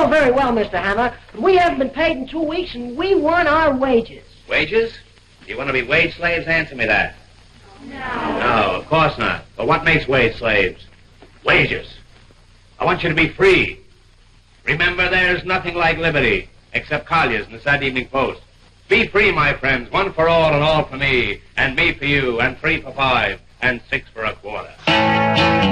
all very well, Mr. Hammer, but we haven't been paid in 2 weeks, and we want our wages. Wages? You want to be wage slaves? Answer me that. No, of course not. But what makes wage slaves? Wages. I want you to be free. Remember, there's nothing like liberty, except Collier's and the Saturday Evening Post. Be free, my friends, one for all and all for me, and me for you, and 3 for 5, and 6 for a quarter.